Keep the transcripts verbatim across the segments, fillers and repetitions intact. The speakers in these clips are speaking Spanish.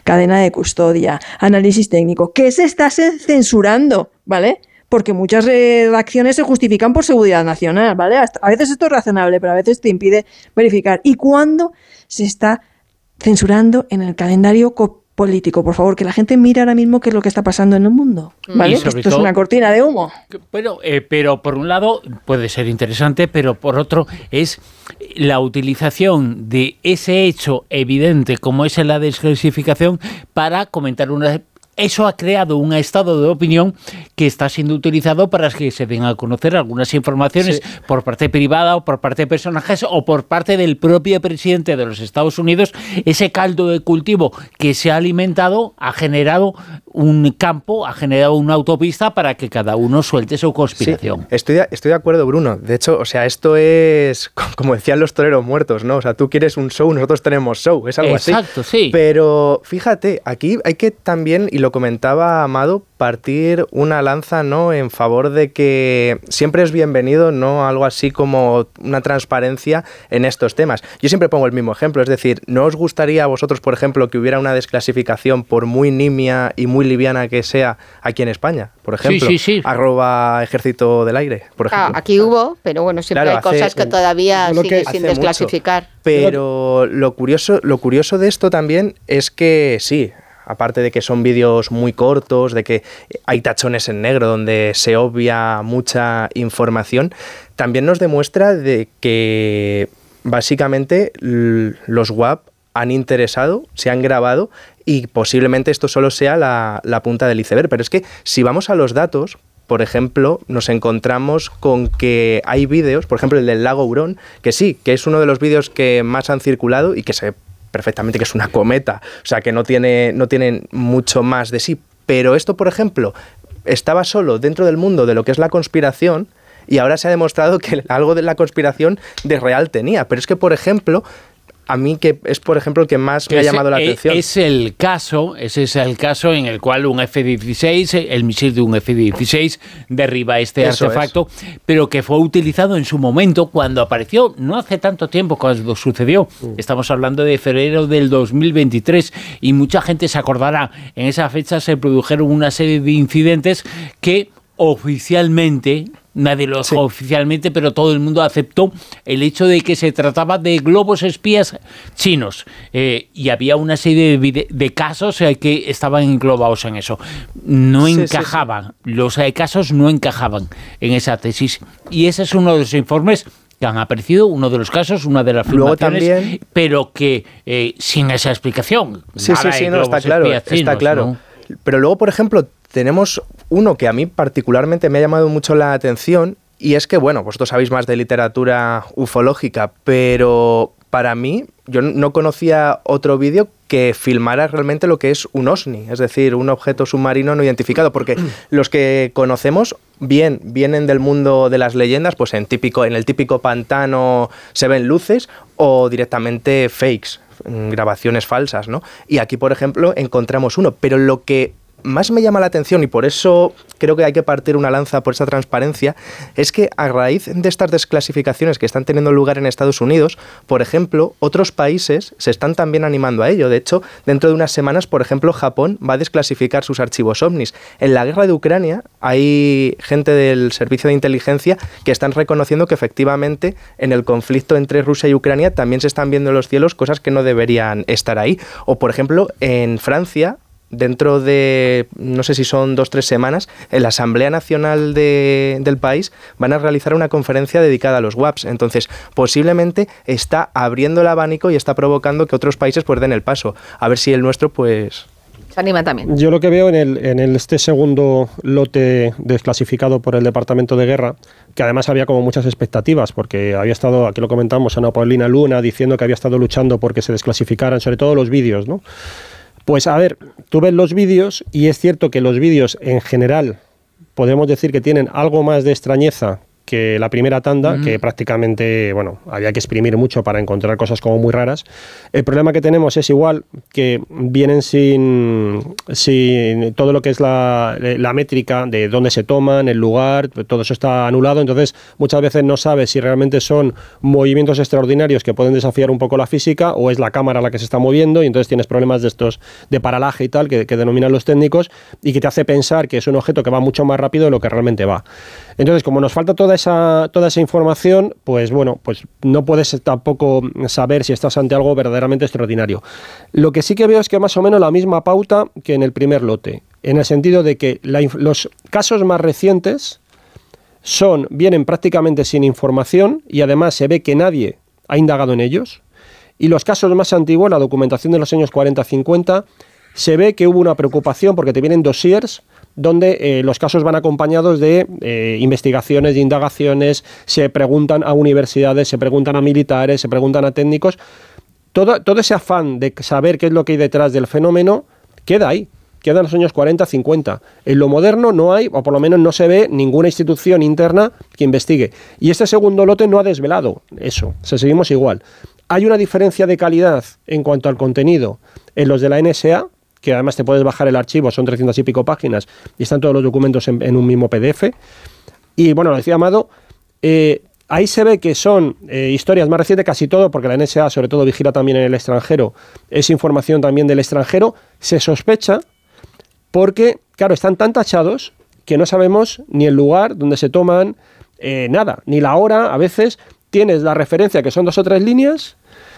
cadena de custodia, análisis técnico. ¿Qué se está censurando? ¿Vale? Porque muchas redacciones se justifican por seguridad nacional, ¿vale? A veces esto es razonable, pero a veces te impide verificar. ¿Y cuándo se está censurando en el calendario político? Por favor, que la gente mire ahora mismo qué es lo que está pasando en el mundo, ¿vale? Esto todo, es una cortina de humo. Bueno, eh, pero por un lado puede ser interesante, pero por otro es la utilización de ese hecho evidente como es la desclasificación para comentar una... Eso ha creado un estado de opinión que está siendo utilizado para que se den a conocer algunas informaciones, sí, por parte privada o por parte de personajes o por parte del propio presidente de los Estados Unidos. Ese caldo de cultivo que se ha alimentado ha generado un campo, ha generado una autopista para que cada uno suelte su conspiración. Sí, estoy, de, estoy de acuerdo, Bruno. De hecho, o sea, esto es como decían los toreros muertos, ¿no? O sea, tú quieres un show, nosotros tenemos show, es algo Exacto, así. Exacto, sí. Pero fíjate, aquí hay que también, y lo comentaba Amado, partir una lanza, ¿no?, en favor de que siempre es bienvenido, ¿no?, algo así como una transparencia en estos temas. Yo siempre pongo el mismo ejemplo, es decir, ¿no os gustaría a vosotros, por ejemplo, que hubiera una desclasificación, por muy nimia y muy liviana que sea, aquí en España? Por ejemplo, sí, sí, sí. arroba Ejército del Aire, por ejemplo. Ah, aquí hubo, pero bueno, siempre claro, hay cosas hace, que todavía lo sigue que sin desclasificar. Mucho. Pero lo curioso, lo curioso de esto también es que sí, aparte de que son vídeos muy cortos, de que hay tachones en negro donde se obvia mucha información, también nos demuestra de que básicamente los W A P han interesado, se han grabado y posiblemente esto solo sea la, la punta del iceberg. Pero es que si vamos a los datos, por ejemplo, nos encontramos con que hay vídeos, por ejemplo el del lago Hurón, que sí, que es uno de los vídeos que más han circulado y que se perfectamente que es una cometa, o sea que no tiene, no tienen mucho más de sí, pero esto, por ejemplo, estaba solo dentro del mundo de lo que es la conspiración y ahora se ha demostrado que algo de la conspiración de real tenía, pero es que, por ejemplo, a mí que es, por ejemplo, el que más que me ha llamado la atención. Es el caso, ese es el caso en el cual un F dieciséis, el misil de un F dieciséis, derriba este Eso artefacto, es. pero que fue utilizado en su momento cuando apareció, no hace tanto tiempo cuando sucedió. Uh. Estamos hablando de febrero del dos mil veintitrés y mucha gente se acordará, en esa fecha se produjeron una serie de incidentes que oficialmente... Nadie lo dijo sí. oficialmente, pero todo el mundo aceptó el hecho de que se trataba de globos espías chinos. Eh, y había una serie de, de casos eh, que estaban englobados en eso. No sí, encajaban, sí, sí. los eh, casos no encajaban en esa tesis. Y ese es uno de los informes que han aparecido, uno de los casos, una de las afirmaciones, también... pero que eh, sin esa explicación. Sí, sí, sí, no, está claro, chinos, está claro. ¿no? Pero luego, por ejemplo, tenemos uno que a mí particularmente me ha llamado mucho la atención y es que, bueno, vosotros sabéis más de literatura ufológica, pero para mí yo no conocía otro vídeo que filmara realmente lo que es un OSNI, es decir, un objeto submarino no identificado, porque los que conocemos bien vienen del mundo de las leyendas, pues en, típico, en el típico pantano se ven luces o directamente fakes, grabaciones falsas, ¿no? Y aquí, por ejemplo, encontramos uno, pero lo que más me llama la atención, y por eso creo que hay que partir una lanza por esa transparencia, es que a raíz de estas desclasificaciones que están teniendo lugar en Estados Unidos, por ejemplo, otros países se están también animando a ello. De hecho, dentro de unas semanas, por ejemplo, Japón va a desclasificar sus archivos ovnis. En la guerra de Ucrania hay gente del servicio de inteligencia que están reconociendo que efectivamente en el conflicto entre Rusia y Ucrania también se están viendo en los cielos cosas que no deberían estar ahí. O, por ejemplo, en Francia, dentro de, no sé si son dos o tres semanas, en la Asamblea Nacional de, del país van a realizar una conferencia dedicada a los W A Ps. Entonces, posiblemente está abriendo el abanico y está provocando que otros países pues den el paso. A ver si el nuestro, pues... se anima también. Yo lo que veo en, el, en el, este segundo lote desclasificado por el Departamento de Guerra, que además había como muchas expectativas, porque había estado, aquí lo comentamos, Ana Paulina Luna, diciendo que había estado luchando porque se desclasificaran, sobre todo los vídeos, ¿no? Pues a ver, tú ves los vídeos y es cierto que los vídeos en general podemos decir que tienen algo más de extrañeza que la primera tanda, mm. que prácticamente, bueno, había que exprimir mucho para encontrar cosas como muy raras. El problema que tenemos es igual que vienen sin, sin todo lo que es la, la métrica de dónde se toman, el lugar, todo eso está anulado, entonces muchas veces no sabes si realmente son movimientos extraordinarios que pueden desafiar un poco la física o es la cámara la que se está moviendo y entonces tienes problemas de estos de paralaje y tal, que, que denominan los técnicos, y que te hace pensar que es un objeto que va mucho más rápido de lo que realmente va. Entonces, como nos falta toda esa, toda esa información, pues bueno, pues no puedes tampoco saber si estás ante algo verdaderamente extraordinario. Lo que sí que veo es que más o menos la misma pauta que en el primer lote, en el sentido de que la, los casos más recientes son, vienen prácticamente sin información y además se ve que nadie ha indagado en ellos, y los casos más antiguos, la documentación de los años cuarenta cincuenta, se ve que hubo una preocupación porque te vienen dossiers donde eh, los casos van acompañados de eh, investigaciones, de indagaciones, se preguntan a universidades, se preguntan a militares, se preguntan a técnicos. Todo, todo ese afán de saber qué es lo que hay detrás del fenómeno queda ahí, queda en los años cuarenta, cincuenta. En lo moderno no hay, o por lo menos no se ve ninguna institución interna que investigue. Y este segundo lote no ha desvelado eso, o sea, seguimos igual. Hay una diferencia de calidad en cuanto al contenido en los de la N S A, que además te puedes bajar el archivo, son trescientas y pico páginas, y están todos los documentos en, en un mismo P D F. Y bueno, lo decía Amado, eh, ahí se ve que son eh, historias más recientes, casi todo, porque la N S A sobre todo vigila también en el extranjero, es información también del extranjero, se sospecha, porque, claro, están tan tachados que no sabemos ni el lugar donde se toman, eh, nada, ni la hora. A veces tienes la referencia, que son dos o tres líneas,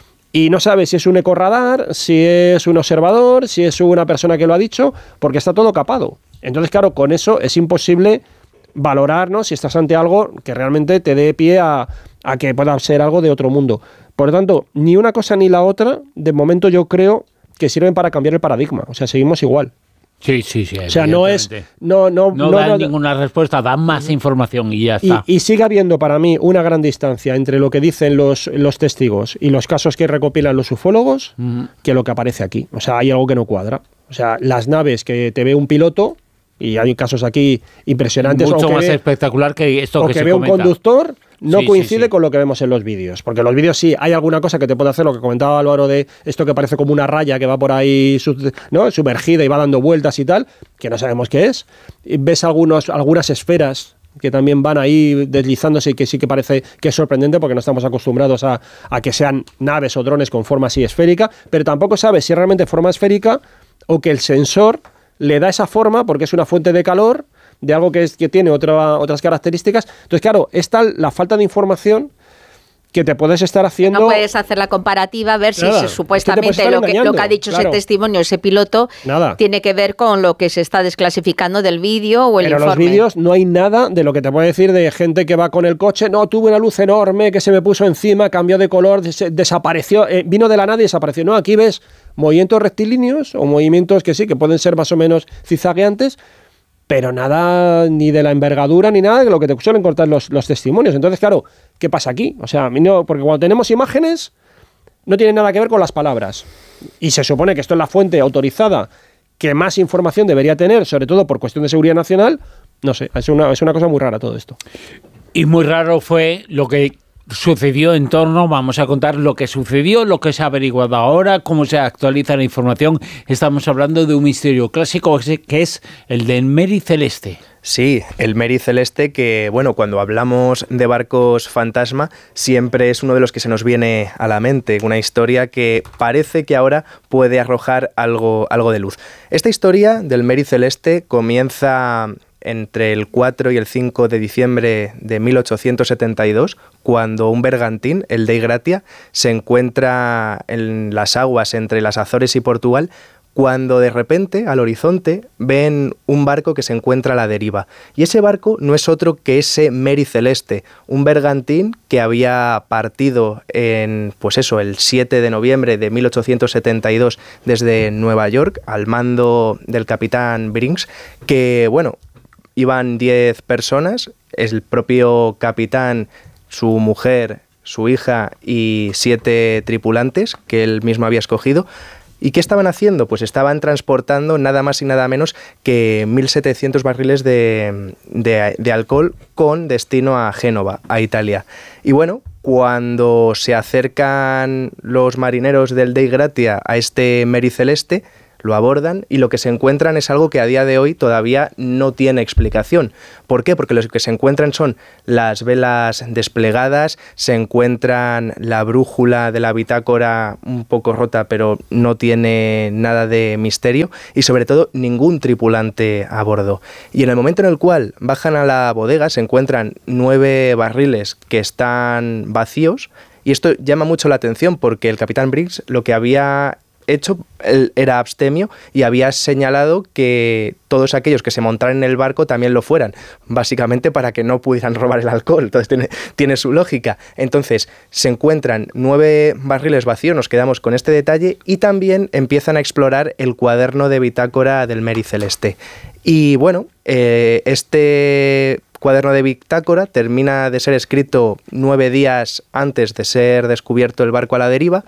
y no sabes si es un ecorradar, si es un observador, si es una persona que lo ha dicho, porque está todo capado. Entonces, claro, con eso es imposible valorar, ¿no?, si estás ante algo que realmente te dé pie a, a que pueda ser algo de otro mundo. Por lo tanto, ni una cosa ni la otra, de momento yo creo que sirven para cambiar el paradigma. O sea, seguimos igual. Sí, sí, sí. O sea, no es... No, no, no, no dan no, ninguna respuesta, dan más información y ya está. Y, y sigue habiendo para mí una gran distancia entre lo que dicen los, los testigos y los casos que recopilan los ufólogos mm. que lo que aparece aquí. O sea, hay algo que no cuadra. O sea, las naves que te ve un piloto, y hay casos aquí impresionantes... Mucho o que más ve, espectacular que esto o que, que se ve comenta. Un conductor... No sí, coincide sí, sí. con lo que vemos en los vídeos, porque los vídeos sí hay alguna cosa que te puede hacer, lo que comentaba Álvaro de esto que parece como una raya que va por ahí, ¿no?, sumergida y va dando vueltas y tal, que no sabemos qué es. Y ves algunos, algunas esferas que también van ahí deslizándose y que sí que parece que es sorprendente porque no estamos acostumbrados a, a que sean naves o drones con forma así esférica, pero tampoco sabes si realmente forma esférica o que el sensor le da esa forma porque es una fuente de calor de algo que, es, que tiene otra, otras características. Entonces, claro, es tal la falta de información que te puedes estar haciendo... No puedes hacer la comparativa, ver Nada, si se, supuestamente es que lo, que, lo que ha dicho claro. ese testimonio, ese piloto, nada. tiene que ver con lo que se está desclasificando del vídeo o el Pero informe. Pero en los vídeos no hay nada de lo que te puede decir de gente que va con el coche, no, tuve una luz enorme que se me puso encima, cambió de color, des desapareció, eh, vino de la nada y desapareció. No, aquí ves movimientos rectilíneos o movimientos que sí, que pueden ser más o menos zigzagueantes, pero nada ni de la envergadura ni nada de lo que te suelen contar los, los testimonios. Entonces, claro, ¿qué pasa aquí? O sea, no, porque cuando tenemos imágenes no tiene nada que ver con las palabras. Y se supone que esto es la fuente autorizada que más información debería tener, sobre todo por cuestión de seguridad nacional. No sé, es una, es una cosa muy rara todo esto. Y muy raro fue lo que sucedió en torno, vamos a contar lo que sucedió, lo que se ha averiguado ahora, cómo se actualiza la información. Estamos hablando de un misterio clásico que es el del Mary Celeste. Sí, el Mary Celeste que, bueno, cuando hablamos de barcos fantasma siempre es uno de los que se nos viene a la mente, una historia que parece que ahora puede arrojar algo, algo de luz. Esta historia del Mary Celeste comienza entre el cuatro y el cinco de diciembre de mil ochocientos setenta y dos, cuando un bergantín, el Dei Gratia, se encuentra en las aguas entre las Azores y Portugal, cuando de repente al horizonte ven un barco que se encuentra a la deriva. Y ese barco no es otro que ese Mary Celeste, un bergantín que había partido en, pues eso, el siete de noviembre de mil ochocientos setenta y dos desde Nueva York al mando del capitán Brinks, que, bueno, iban diez personas, el propio capitán, su mujer, su hija y siete tripulantes que él mismo había escogido. ¿Y qué estaban haciendo? Pues estaban transportando nada más y nada menos que mil setecientos barriles de, de, de alcohol con destino a Génova, a Italia. Y bueno, cuando se acercan los marineros del Dei Gratia a este Mary Celeste, lo abordan y lo que se encuentran es algo que a día de hoy todavía no tiene explicación. ¿Por qué? Porque lo que se encuentran son las velas desplegadas, se encuentran la brújula de la bitácora un poco rota, pero no tiene nada de misterio, y sobre todo ningún tripulante a bordo. Y en el momento en el cual bajan a la bodega se encuentran nueve barriles que están vacíos, y esto llama mucho la atención porque el capitán Briggs lo que había hecho él era abstemio y había señalado que todos aquellos que se montaran en el barco también lo fueran, básicamente para que no pudieran robar el alcohol. Entonces tiene, tiene su lógica. Entonces se encuentran nueve barriles vacíos, nos quedamos con este detalle, y también empiezan a explorar el cuaderno de bitácora del Mary Celeste. Y bueno, eh, este cuaderno de bitácora termina de ser escrito nueve días antes de ser descubierto el barco a la deriva,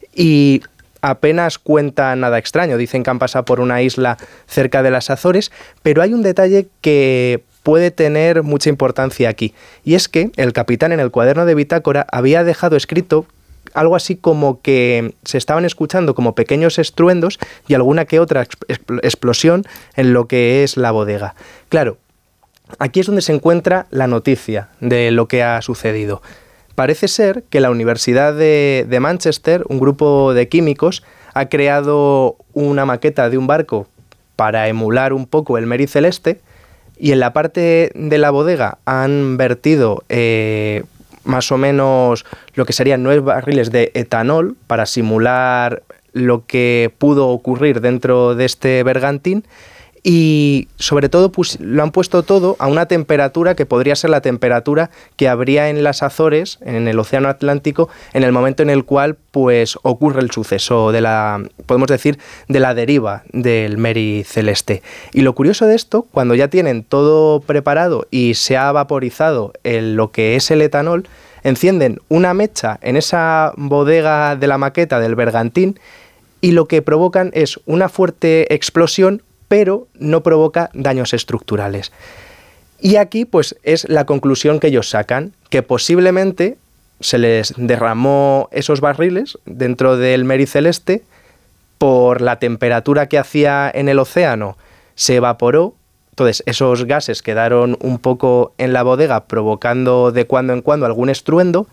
y apenas cuenta nada extraño. Dicen que han pasado por una isla cerca de las Azores, pero hay un detalle que puede tener mucha importancia aquí, y es que el capitán en el cuaderno de bitácora había dejado escrito algo así como que se estaban escuchando como pequeños estruendos y alguna que otra explosión en lo que es la bodega. Claro, aquí es donde se encuentra la noticia de lo que ha sucedido. Parece ser que la Universidad de, de Manchester, un grupo de químicos, ha creado una maqueta de un barco para emular un poco el Mary Celeste, y en la parte de la bodega han vertido eh, más o menos lo que serían nueve barriles de etanol para simular lo que pudo ocurrir dentro de este bergantín. Y sobre todo pues, lo han puesto todo a una temperatura que podría ser la temperatura que habría en las Azores, en el Océano Atlántico, en el momento en el cual pues, ocurre el suceso de la, podemos decir, de la deriva del Mary Celeste. Y lo curioso de esto, cuando ya tienen todo preparado y se ha vaporizado el, lo que es el etanol, encienden una mecha en esa bodega de la maqueta del bergantín, y lo que provocan es una fuerte explosión, pero no provoca daños estructurales. Y aquí pues es la conclusión que ellos sacan, que posiblemente se les derramó esos barriles dentro del Mary Celeste, por la temperatura que hacía en el océano, se evaporó, entonces esos gases quedaron un poco en la bodega, provocando de cuando en cuando algún estruendo.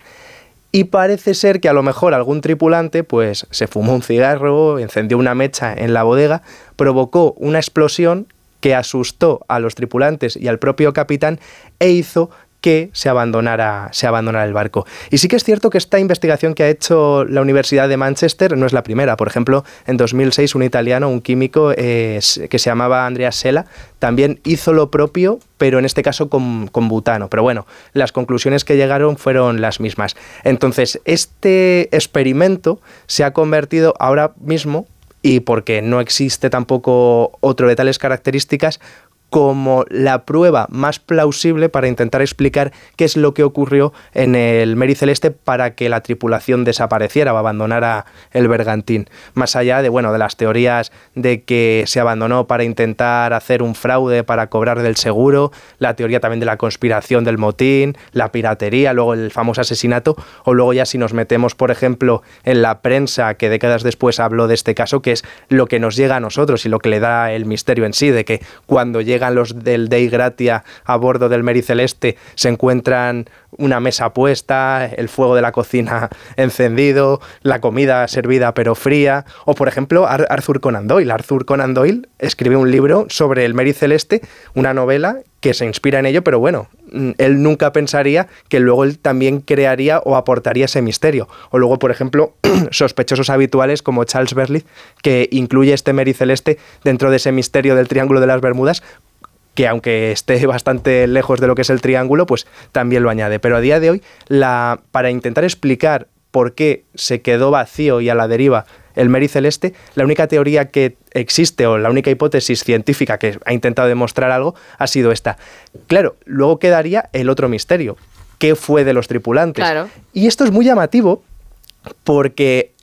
Y parece ser que a lo mejor algún tripulante pues se fumó un cigarro, encendió una mecha en la bodega, provocó una explosión que asustó a los tripulantes y al propio capitán e hizo que se abandonara, se abandonara el barco. Y sí que es cierto que esta investigación que ha hecho la Universidad de Manchester no es la primera. Por ejemplo, en dos mil seis un italiano, un químico eh, que se llamaba Andrea Sella, también hizo lo propio, pero en este caso con, con butano. Pero bueno, las conclusiones que llegaron fueron las mismas. Entonces, este experimento se ha convertido ahora mismo, y porque no existe tampoco otro de tales características, como la prueba más plausible para intentar explicar qué es lo que ocurrió en el Mary Celeste para que la tripulación desapareciera o abandonara el bergantín. Más allá de, bueno, de las teorías de que se abandonó para intentar hacer un fraude para cobrar del seguro, la teoría también de la conspiración del motín, la piratería, luego el famoso asesinato, o luego ya si nos metemos, por ejemplo, en la prensa que décadas después habló de este caso, que es lo que nos llega a nosotros y lo que le da el misterio en sí, de que cuando llega los del Dei Gratia a bordo del Mary Celeste se encuentran una mesa puesta, el fuego de la cocina encendido, la comida servida pero fría, o por ejemplo Arthur Conan Doyle. Arthur Conan Doyle escribió un libro sobre el Mary Celeste, una novela que se inspira en ello, pero bueno, él nunca pensaría que luego él también crearía o aportaría ese misterio. O luego, por ejemplo, sospechosos habituales como Charles Berlitz, que incluye este Mary Celeste dentro de ese misterio del Triángulo de las Bermudas, que aunque esté bastante lejos de lo que es el triángulo, pues también lo añade. Pero a día de hoy, la, para intentar explicar por qué se quedó vacío y a la deriva el Mary Celeste, la única teoría que existe o la única hipótesis científica que ha intentado demostrar algo ha sido esta. Claro, luego quedaría el otro misterio. ¿Qué fue de los tripulantes? Claro. Y esto es muy llamativo porque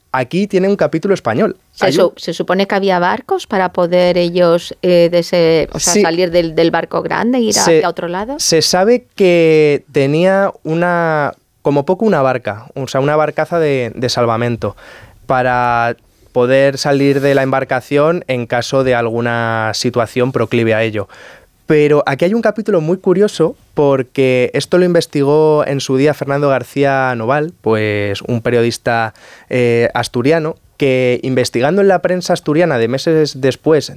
aquí tiene un capítulo español. Se, su, se supone que había barcos para poder ellos eh, de ese, o sea, sí. salir del, del barco grande e ir se, hacia otro lado. Se sabe que tenía una, como poco una barca, o sea, una barcaza de, de salvamento para poder salir de la embarcación en caso de alguna situación proclive a ello. Pero aquí hay un capítulo muy curioso porque esto lo investigó en su día Fernando García Noval, pues un periodista eh, asturiano, que investigando en la prensa asturiana de meses después